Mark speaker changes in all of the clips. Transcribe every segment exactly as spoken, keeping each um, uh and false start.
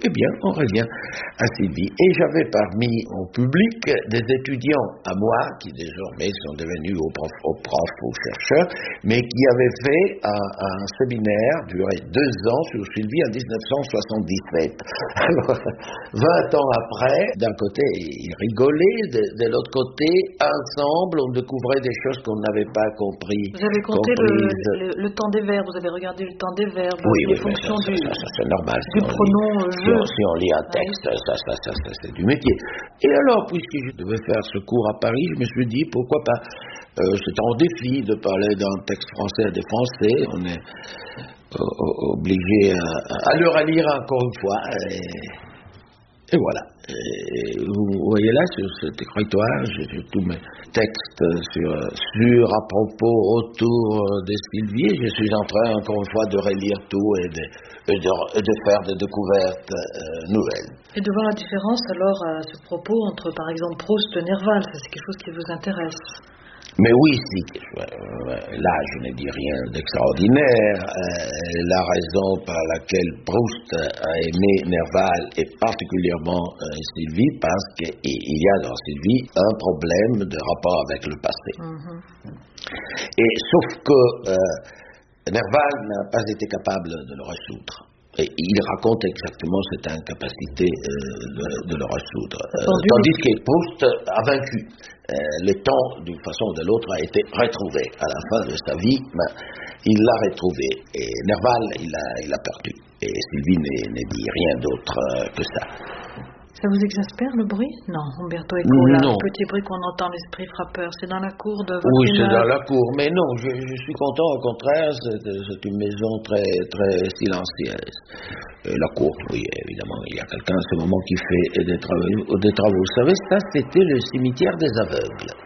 Speaker 1: Eh bien, on revient à Sylvie. Et j'avais parmi mon public des étudiants à moi, qui désormais sont devenus aux profs, aux, profs, aux chercheurs, mais qui avaient fait un, un séminaire duré deux ans sur Sylvie en dix-neuf cent soixante-dix-sept. Alors, vingt ans après, d'un côté, ils rigolaient, de, de l'autre côté, ensemble, on découvrait des choses qu'on n'avait pas compris.
Speaker 2: Vous avez compté le, le, le temps des verbes, vous avez regardé le temps des verbes,
Speaker 1: oui,
Speaker 2: les
Speaker 1: oui,
Speaker 2: fonctions
Speaker 1: ça,
Speaker 2: du,
Speaker 1: ça, ça, c'est normal,
Speaker 2: du
Speaker 1: si
Speaker 2: pronom
Speaker 1: lit,
Speaker 2: je.
Speaker 1: Si on, si on lit un texte, oui. ça, ça, ça, ça, c'est du métier. Et alors, puisque je devais faire ce cours à Paris, je me suis dit, pourquoi pas, euh, c'est un défi de parler d'un texte français à des Français, on est euh, obligé à, à le relire encore une fois, et, et voilà. Et vous voyez là, sur cet écritoire, j'ai tous mes textes sur, sur, à propos, autour de Sylvie. Je suis en train, encore une fois, de relire tout et de, et de, et de faire des découvertes euh, nouvelles.
Speaker 2: Et de voir la différence, alors, à ce propos, entre, par exemple, Proust et Nerval, ça, c'est quelque chose qui vous intéresse.
Speaker 1: Mais oui, si, là je ne dis rien d'extraordinaire. Euh, la raison par laquelle Proust a aimé Nerval et particulièrement euh, Sylvie, parce qu'il y a dans Sylvie un problème de rapport avec le passé. Mm-hmm. Et sauf que euh, Nerval n'a pas été capable de le résoudre. Et il raconte exactement cette incapacité euh, de, de le résoudre. Euh, tandis que Proust a vaincu. Euh, le temps, d'une façon ou de l'autre, a été retrouvé. À la fin de sa vie, ben, il l'a retrouvé. Et Nerval, il a, il a perdu. Et Sylvie ne, ne dit rien d'autre euh, que ça.
Speaker 2: Ça vous exaspère, le bruit? Non, Umberto Eco, là, le petit bruit qu'on entend, l'esprit frappeur, c'est dans la cour de votre
Speaker 1: Oui,
Speaker 2: immeuble?
Speaker 1: C'est dans la cour, mais non, je, je suis content, au contraire, c'est, c'est une maison très, très silencieuse. Et la cour, oui, évidemment, il y a quelqu'un à ce moment qui fait des travaux. Des travaux. Vous savez, ça, c'était le cimetière des aveugles.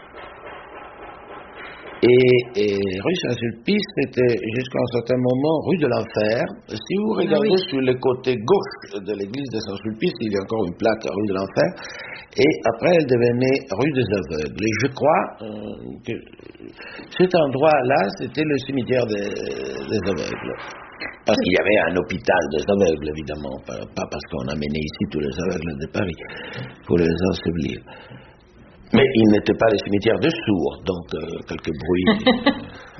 Speaker 1: Et, et rue Saint-Sulpice, c'était jusqu'à un certain moment rue de l'Enfer. Si vous regardez oui. sur le côté gauche de l'église de Saint-Sulpice, il y a encore une plaque rue de l'Enfer. Et après, elle devenait rue des Aveugles. Et je crois euh, que cet endroit-là, c'était le cimetière des, des aveugles. Parce qu'il y avait un hôpital des aveugles, évidemment. Pas, pas parce qu'on amenait ici tous les aveugles de Paris pour les ensevelir. Mais il n'était pas le cimetière de sourds, donc euh, quelques bruits.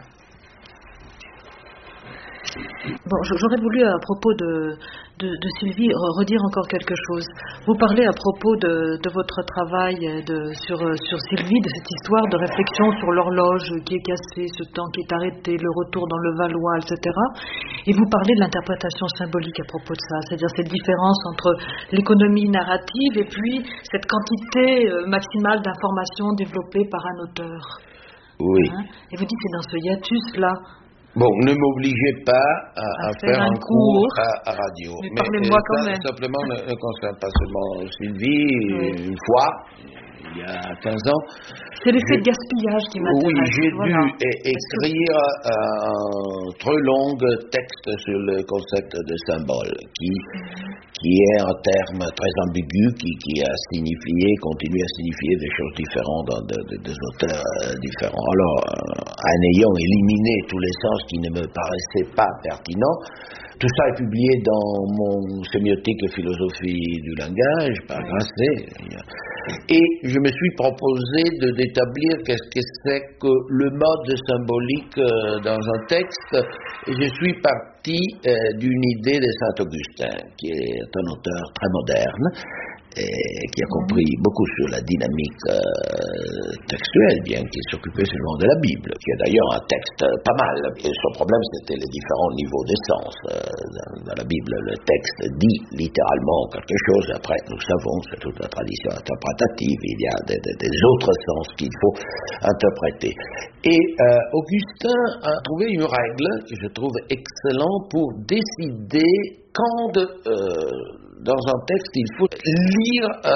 Speaker 2: Bon, j'aurais voulu, à propos de, de, de Sylvie, redire encore quelque chose. Vous parlez à propos de, de votre travail de, sur, sur Sylvie, de cette histoire de réflexion sur l'horloge qui est cassée, ce temps qui est arrêté, le retour dans le Valois, et cetera. Et vous parlez de l'interprétation symbolique à propos de ça, c'est-à-dire cette différence entre l'économie narrative et puis cette quantité maximale d'informations développée par un auteur.
Speaker 1: Oui.
Speaker 2: Hein? Et vous dites que c'est dans ce hiatus-là.
Speaker 1: Bon, ne m'obligez pas à, à, à faire, faire un cours, cours à, à radio.
Speaker 2: Mais, Mais parlez-moi
Speaker 1: ça,
Speaker 2: quand même.
Speaker 1: Simplement, ne, ne concerne pas seulement Sylvie, oui. Une fois, il y a quinze ans.
Speaker 2: C'est l'effet de gaspillage qui m'intéresse.
Speaker 1: Oui, j'ai
Speaker 2: voilà.
Speaker 1: dû é- écrire que... un très long texte sur le concept de symbole, qui, mm-hmm. qui est un terme très ambigu, qui, qui a signifié, continue à signifier des choses différentes dans de, de, des auteurs euh, différents. Alors, euh, en ayant éliminé tous les sens qui ne me paraissaient pas pertinents, tout ça est publié dans mon sémiotique et philosophie du langage, par Grasset. Et je me suis proposé de, d'établir qu'est-ce que c'est que le mode symbolique euh, dans un texte. Et je suis parti euh, d'une idée de Saint-Augustin, qui est un auteur très moderne, et qui a compris beaucoup sur la dynamique euh, textuelle, bien qu'il s'occupait seulement de la Bible, qui est d'ailleurs un texte pas mal. Et son problème, c'était les différents niveaux de sens. Euh, dans, dans la Bible, le texte dit littéralement quelque chose, après, nous savons, c'est toute la tradition interprétative, il y a des, des, des autres sens qu'il faut interpréter. Et euh, Augustin a trouvé une règle, que je trouve excellente, pour décider quand de... Euh, dans un texte, il faut lire euh,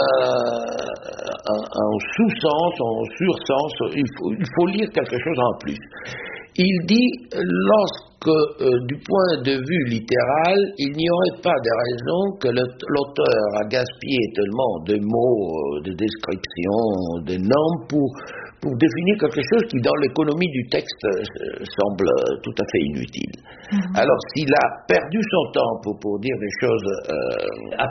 Speaker 1: un, un sous-sens, un sur-sens, il faut, il faut lire quelque chose en plus. Il dit, lorsque, euh, du point de vue littéral, il n'y aurait pas de raison que le, l'auteur a gaspillé tellement de mots, de descriptions, de noms pour, pour définir quelque chose qui, dans l'économie du texte, euh, semble tout à fait inutile. Mm-hmm. Alors, s'il a perdu son temps pour, pour dire des choses euh,